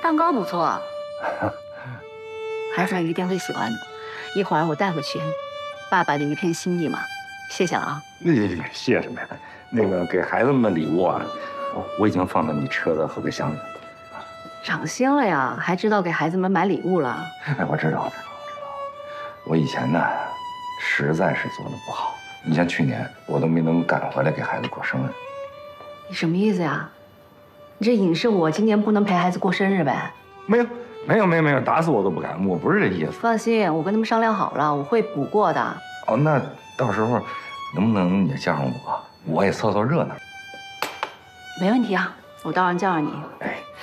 蛋糕不错，孩子一定会喜欢的。一会儿我带回去，爸爸的一片心意嘛。谢谢了啊。 谢什么呀？那个给孩子们的礼物啊，我已经放到你车的后备箱里。 涨薪了呀，还知道给孩子们买礼物了。 哎，我知道。我以前呢，实在是做的不好。你像去年，我都没能赶回来给孩子过生日。 你什么意思呀？你这影射我今年不能陪孩子过生日呗？ 没有，打死我都不敢。我不是这意思。 放心，我跟他们商量好了，我会补过的。 哦，那到时候能不能也叫上我？我也凑凑热闹。 没问题啊，我当然叫上你。 哎，